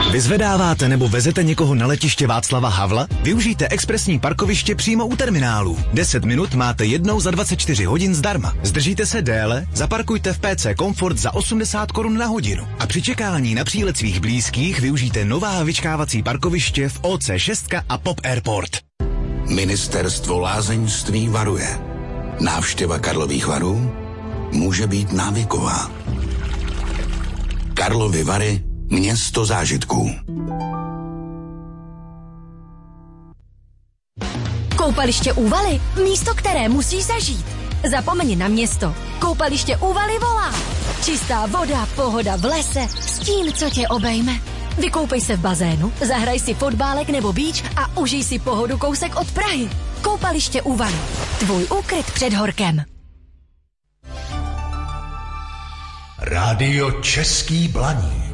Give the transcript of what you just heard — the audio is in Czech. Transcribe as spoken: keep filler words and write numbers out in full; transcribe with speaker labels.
Speaker 1: Vyzvedáváte nebo vezete někoho na letiště Václava Havla? Využijte expresní parkoviště přímo u terminálů. deset minut máte jednou za dvacet čtyři hodin zdarma. Zdržíte se déle? Zaparkujte v P C Comfort za osmdesát korun na hodinu. A při čekání na přílet svých blízkých využijte nová vyčkávací parkoviště v O C šest a Pop Airport.
Speaker 2: Ministerstvo lázeňství varuje. Návštěva Karlových Varů může být návyková. Karlovy Vary, město zážitků.
Speaker 3: Koupaliště Úvaly, místo, které musíš zažít. Zapomeň na město. Koupaliště Úvaly volá. Čistá voda, pohoda v lese, stín, co tě obejme. Vykoupej se v bazénu, zahraj si fotbálek nebo beach a užij si pohodu kousek od Prahy. Koupaliště Úvaly. Tvůj úkryt před horkem.
Speaker 4: Rádio Český Blaník.